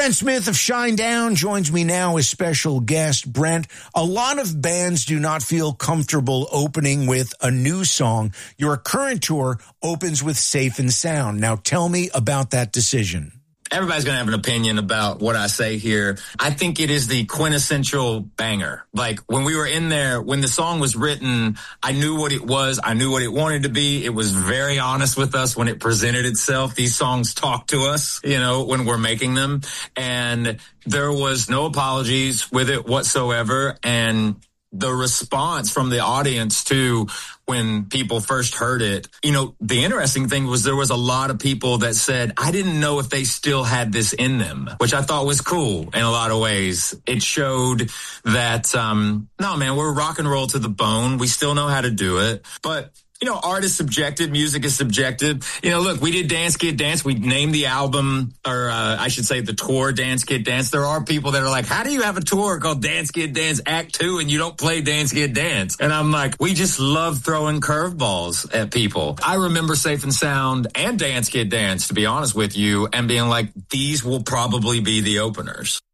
Brent Smith of Shinedown joins me now as special guest. Brent, a lot of bands do not feel comfortable opening with a new song. Your current tour opens with Safe and Sound. Now tell me about that decision. Everybody's going to have an opinion about what I say here. I think it is the quintessential banger. Like, when we were in there, when the song was written, I knew what it was. I knew what it wanted to be. It was very honest with us when it presented itself. These songs talk to us, you know, when we're making them. And there was no apologies with it whatsoever. And the response from the audience to when people first heard it, you know, the interesting thing was there was a lot of people that said, I didn't know if they still had this in them, which I thought was cool in a lot of ways. It showed that, no, man, we're rock and roll to the bone. We still know how to do it. But you know, art is subjective. Music is subjective. You know, look, we did Dance Kid Dance. We named the album, or I should say the tour, Dance Kid Dance. There are people that are like, how do you have a tour called Dance Kid Dance Act 2 and you don't play Dance Kid Dance? And I'm like, we just love throwing curveballs at people. I remember Safe and Sound and Dance Kid Dance, to be honest with you, and being like, these will probably be the openers.